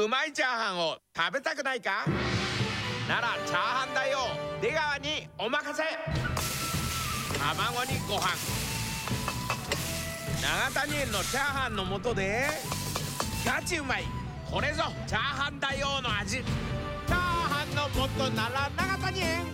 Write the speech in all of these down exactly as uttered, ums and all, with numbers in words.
うまいチャーハンを食べたくないか？ならチャーハンだよ。出川にお任せ。卵にご飯、永谷園のチャーハンの素でガチうまい。これぞチャーハン大王の味。チャーハンの素なら永谷園。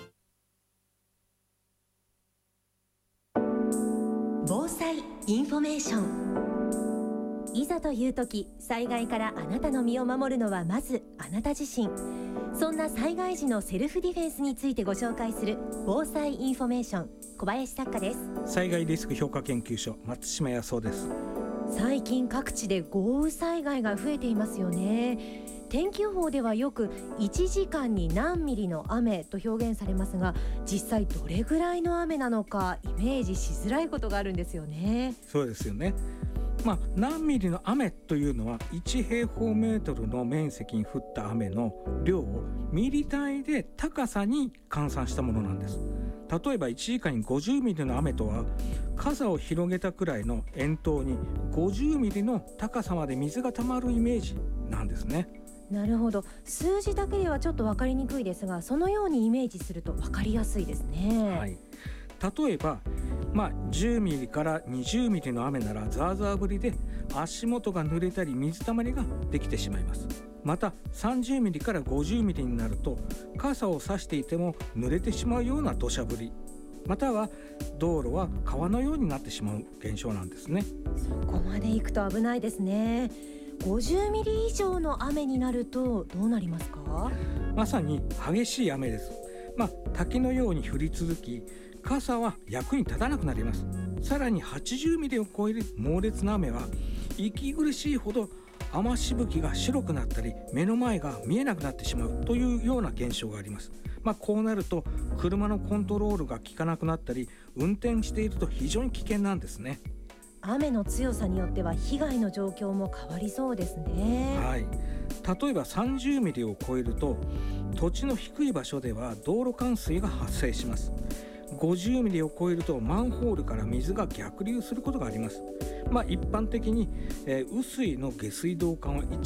防災インフォメーション。いざという時、災害からあなたの身を守るのはまずあなた自身。そんな災害時のセルフディフェンスについてご紹介する防災インフォメーション、小林作家です。 災害リスク評価研究所、松島康夫です。 最近各地で豪雨災害が増えていますよね。天気予報ではよくいちじかんに何ミリの雨と表現されますが、実際どれぐらいの雨なのかイメージしづらいことがあるんですよね。 そうですよね。まあ、何ミリの雨というのはいち平方メートルの面積に降った雨の量をミリ単位で高さに換算したものなんです。例えばいちじかんにごじゅうミリの雨とは、傘を広げたくらいの円筒にごじゅうミリの高さまで水がたまるイメージなんですね。 なるほど。数字だけではちょっと分かりにくいですが、そのようにイメージすると分かりやすいですね。 はい、例えば、まあ、じゅうミリからにじゅうミリの雨ならザーザー降りで足元が濡れたり水たまりができてしまいます。またさんじゅうミリからごじゅうミリになると傘を差していても濡れてしまうような土砂降り、または道路は川のようになってしまう現象なんですね。 そこまで行くと危ないですね。ごじゅうミリ以上の雨になるとどうなりますか？ まさに激しい雨です。まあ、滝のように降り続き、傘は役に立たなくなります。さらにはちじゅうミリを超える猛烈な雨は息苦しいほど雨しぶきが白くなったり目の前が見えなくなってしまうというような現象があります。まあ、こうなると車のコントロールが効かなくなったり運転していると非常に危険なんですね。 雨の強さによっては被害の状況も変わりそうですね。 はい、例えばさんじゅうミリを超えると土地の低い場所では道路冠水が発生します。ごじゅうミリを超えるとマンホールから水が逆流することがあります。まあ、一般的に、えー、雨水の下水道管は